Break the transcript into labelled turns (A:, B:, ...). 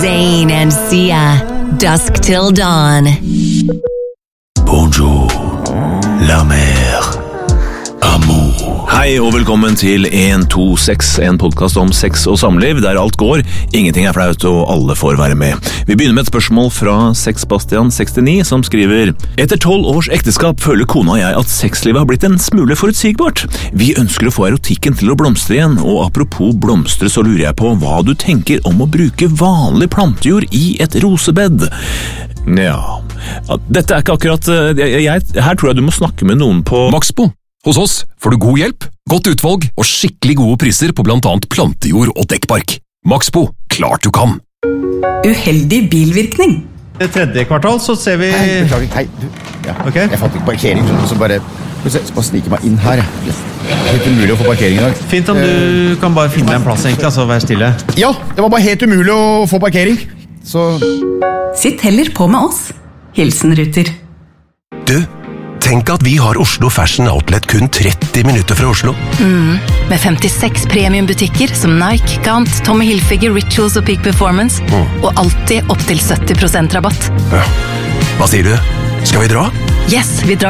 A: Zayn and Sia, Dusk Till Dawn.
B: Bonjour, la mer, amour. Hei og velkommen til 126, en podcast om sex og samliv, der alt går, ingenting er flaut og alle får være med. Vi begynner med et spørsmål fra Sexbastian69 som skriver: Etter 12 års ekteskap føler kona og jeg at sexlivet har blitt en smule forutsigbart. Vi ønsker å få erotikken til å blomstre igjen, og apropos blomstre så lurer jeg på hva du tenker om å bruke vanlig plantejord i et rosebed. Ja, dette er ikke akkurat... her tror jeg du må snakke med noen på...
C: Maxbo. Hos oss får du god hjelp, godt utvalg og skikkelig gode priser på blant annet plantejord og dekkpark. Maxbo, klart du kan!
D: Uheldig bilvirkning.
E: Det tredje kvartal så ser vi...
F: Hei, du. Ja.
E: Okay.
F: Jeg fant ikke parkering, så bare snike meg inn her. Det er helt umulig å få parkering i dag.
E: Fint om du kan bare finne en plass egentlig, altså være stille.
F: Ja, det var bare helt umulig å få parkering. Så...
D: Sitt heller på med oss. Hilsen Ruter.
G: Du, tenk at vi har Oslo Fashion Outlet kun 30 minutter fra Oslo.
H: Med 56 premiumbutikker som Nike, Gant, Tommy Hilfiger, Rituals og Peak Performance. Og alltid opp til 70% rabatt.
G: Ja. Hva sier du? Skal vi dra?
H: Yes, vi drar